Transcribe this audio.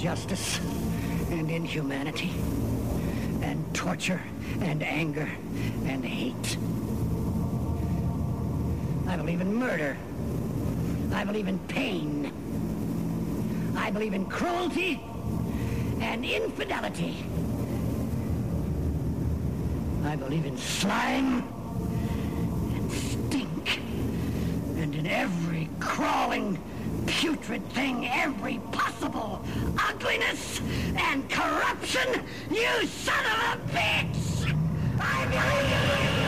injustice and inhumanity and torture and anger and hate. I believe in murder. I believe in pain. I believe in cruelty and infidelity. I believe in slime and stink and in every crawling, putrid thing, every possible ugliness and corruption, you son of a bitch! I believe